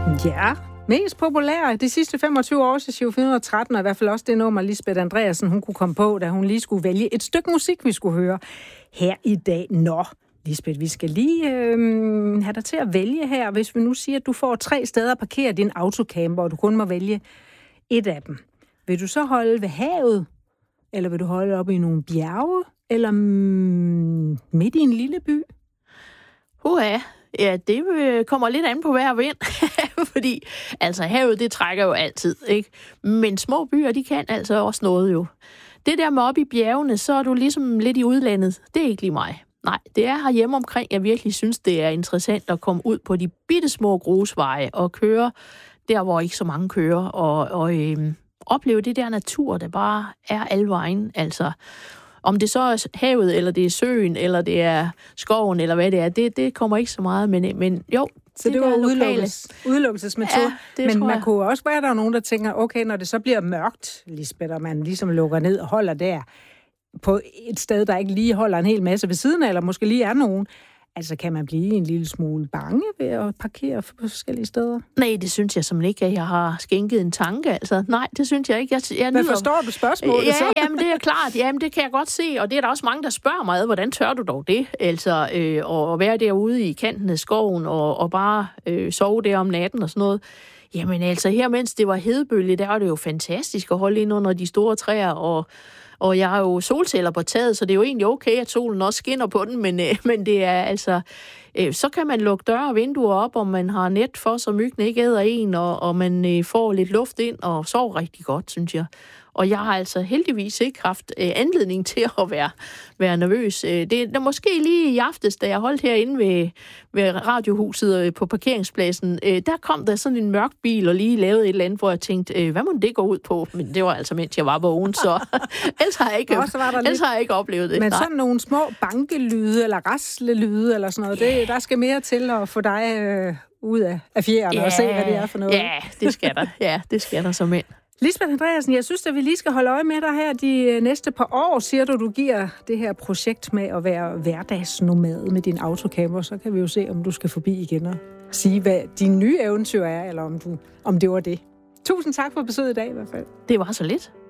Ja, mest populær de sidste 25 år til 413, og i hvert fald også det nummer, Lisbeth Andreasen hun kunne komme på, da hun lige skulle vælge et stykke musik, vi skulle høre her i dag. Nå, Lisbeth, vi skal lige have dig til at vælge her, hvis vi nu siger, at du får 3 steder at parkere din autocamper, og du kun må vælge et af dem. Vil du så holde ved havet, eller vil du holde op i nogle bjerge, eller midt i en lille by? Ja, det kommer lidt an på vejr og vind, fordi altså havet, det trækker jo altid, ikke? Men små byer, de kan altså også noget jo. Det der med op i bjergene, så er du ligesom lidt i udlandet. Det er ikke lige mig. Nej, det er herhjemme omkring, jeg virkelig synes, det er interessant at komme ud på de bittesmå grusveje og køre der, hvor ikke så mange kører, og opleve det der natur, der bare er alle vejen, altså. Om det så er havet, eller det er søen, eller det er skoven, eller hvad det er, det kommer ikke så meget, men jo. Så det var udelukkelsesmetode. Ja, men man kunne også være, der er nogen, der tænker, okay, når det så bliver mørkt, Lisbeth, og man ligesom lukker ned og holder der, på et sted, der ikke lige holder en hel masse ved siden af, eller måske lige er nogen, altså kan man blive en lille smule bange ved at parkere på forskellige steder? Nej, det synes jeg simpelthen ikke, at jeg har skænket en tanke. Altså, nej, det synes jeg ikke. Men forstår du spørgsmålet så? Jamen, det er klart. Jamen, det kan jeg godt se. Og det er der også mange, der spørger mig, hvordan tør du dog det? Altså, at være derude i kanten af skoven og bare sove der om natten og sådan noget. Jamen, altså, her mens det var hedebølge, der var det jo fantastisk at holde ind under de store træer, og jeg har jo solceller på taget, så det er jo egentlig okay, at solen også skinner på den, men det er altså... Så kan man lukke døre og vinduer op, og man har net for, så myggene ikke æder en, og man får lidt luft ind og sover rigtig godt, synes jeg. Og jeg har altså heldigvis ikke haft anledning til at være nervøs. Det er måske lige i aftes, da jeg holdt herinde ved radiohuset på parkeringspladsen, der kom der sådan en mørk bil og lige lavede et eller andet, hvor jeg tænkte, hvad må det gå ud på? Men det var altså, mens jeg var vågen, så ellers har jeg ikke oplevet det. Men sådan nogle små bankelyde eller raslelyde eller sådan noget, der skal mere til at få dig ud af fjerne og se, hvad det er for noget. Ja, det skal der. Ja, det skal der som end. Lisbeth Andreasen, jeg synes, at vi lige skal holde øje med dig her de næste par år. Siger du giver det her projekt med at være hverdagsnomad med din autocamper, så kan vi jo se, om du skal forbi igen og sige, hvad dine nye eventyr er, eller om det var det. Tusind tak for besøget i dag i hvert fald. Det var så lidt.